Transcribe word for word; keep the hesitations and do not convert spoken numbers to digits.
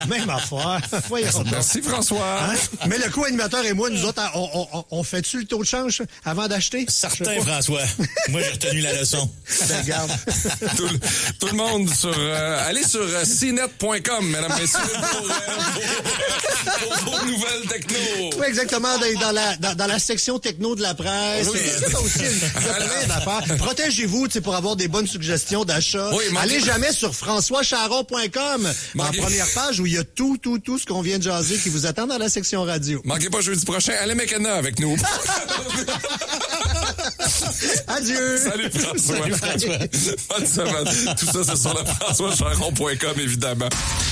Même affaire. Voyons Merci, donc. François. Hein? Mais le co-animateur et moi, nous autres, on, on, on fait-tu le taux de change avant d'acheter? Certain, François. Moi, j'ai retenu la leçon. Ben, regarde. tout, tout le monde sur... Euh, allez sur euh, c net point com, mesdames et messieurs, pour, euh, pour, pour vos nouvelles techno. Oui, exactement. Dans, dans, la, dans, dans la section techno de la presse. Oui. Ça aussi, il y a plein d'affaires. Protégez-vous, tu sais, pour avoir des bonnes suggestions d'achat. Oui, manquez... Allez jamais sur françois charon point com. Manquez... En première page où il y a tout, tout, tout ce qu'on vient de jaser qui vous attend dans la section radio. Manquez pas jeudi prochain. Allez Mécana avec nous. Adieu. Salut François. Salut François. Bonne semaine. Tout ça, c'est sur le françois charon point com, évidemment.